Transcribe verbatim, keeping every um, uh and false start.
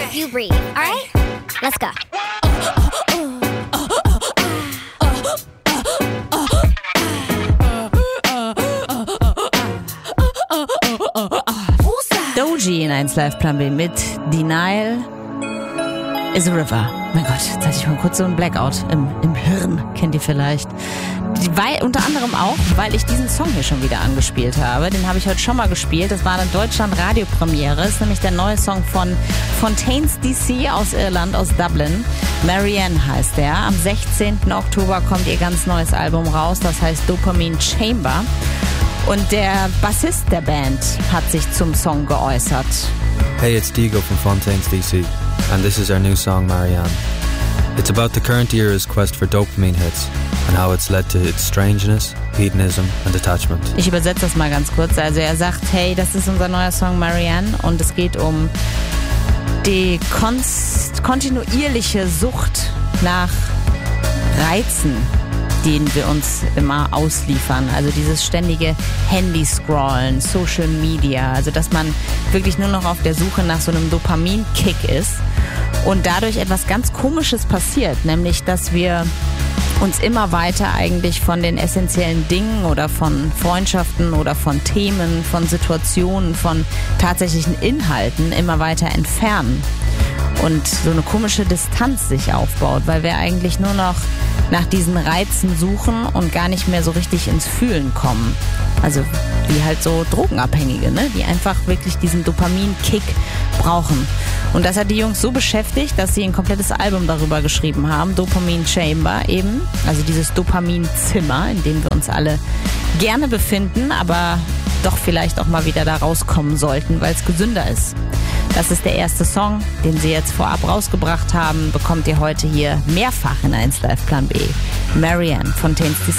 You breathe, alright? Let's go. Doji in eins Live Plan B mit Denial is a River. Mein Gott, jetzt hatte ich mal kurz so einen Blackout im, im Hirn, kennt ihr vielleicht. Weil, unter anderem auch, weil ich diesen Song hier schon wieder angespielt habe. Den habe ich heute schon mal gespielt. Das war eine Deutschland-Radio-Premiere. Das ist nämlich der neue Song von Fontaines D C aus Irland, aus Dublin. Marianne heißt der. Am sechzehnten Oktober kommt ihr ganz neues Album raus. Das heißt Dopamine Chamber. Und der Bassist der Band hat sich zum Song geäußert. Hey, it's Diego from Fontaines D C, and this is our new song, Marianne. It's about the current era's quest for dopamine hits and how it's led to its strangeness, hedonism and attachment. Ich übersetze das mal ganz kurz. Also er sagt, hey, das ist unser neuer Song Marianne und es geht um die konst- kontinuierliche Sucht nach Reizen, denen wir uns immer ausliefern. Also dieses ständige Handy-Scrollen, Social Media, also dass man wirklich nur noch auf der Suche nach so einem Dopamin-Kick ist und dadurch etwas ganz Komisches passiert, nämlich dass wir uns immer weiter eigentlich von den essentiellen Dingen oder von Freundschaften oder von Themen, von Situationen, von tatsächlichen Inhalten immer weiter entfernen und so eine komische Distanz sich aufbaut, weil wir eigentlich nur noch nach diesen Reizen suchen und gar nicht mehr so richtig ins Fühlen kommen. Also wie halt so Drogenabhängige, ne? Die einfach wirklich diesen Dopamin-Kick brauchen. Und das hat die Jungs so beschäftigt, dass sie ein komplettes Album darüber geschrieben haben, Dopamine Chamber eben, also dieses Dopaminzimmer, in dem wir uns alle gerne befinden, aber doch vielleicht auch mal wieder da rauskommen sollten, weil es gesünder ist. Das ist der erste Song, den sie jetzt vorab rausgebracht haben. Bekommt ihr heute hier mehrfach in eins Live Plan B. Marianne, Fontaines D C.